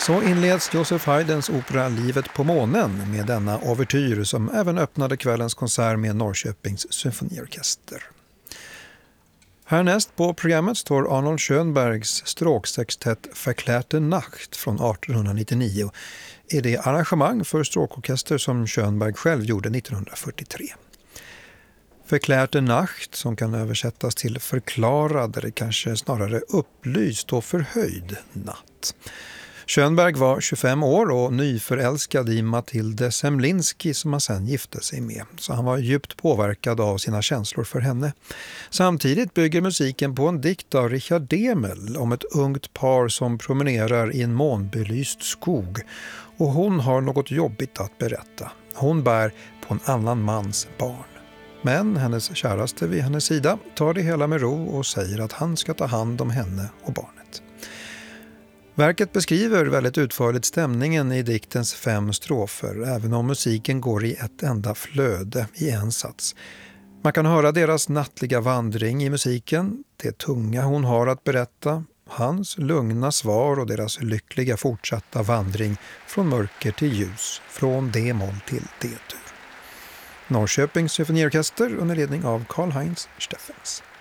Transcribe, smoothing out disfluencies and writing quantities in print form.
Så inleds Joseph Haydns opera Livet på månen med denna overtyr som även öppnade kvällens konsert med Norrköpings symfoniorkester. Härnäst på programmet står Arnold Schönbergs stråksextett Verklärte Nacht från 1899 i det arrangemang för stråkorkester som Schönberg själv gjorde 1943. Verklärte Nacht, som kan översättas till förklarad eller kanske snarare upplyst och förhöjd natt. Schönberg var 25 år och nyförälskad i Mathilde Semlinski som han sedan gifte sig med, så han var djupt påverkad av sina känslor för henne. Samtidigt bygger musiken på en dikt av Richard Demel om ett ungt par som promenerar i en månbelyst skog, och hon har något jobbigt att berätta. Hon bär på en annan mans barn. Men hennes käraste vid hennes sida tar det hela med ro och säger att han ska ta hand om henne och barnet. Verket beskriver väldigt utförligt stämningen i diktens 5 strofer, även om musiken går i ett enda flöde i en sats. Man kan höra deras nattliga vandring i musiken, det tunga hon har att berätta, hans lugna svar och deras lyckliga fortsatta vandring från mörker till ljus, från D-moll till D-dur. Norrköpings symfoniorkester under ledning av Karl-Heinz Steffens.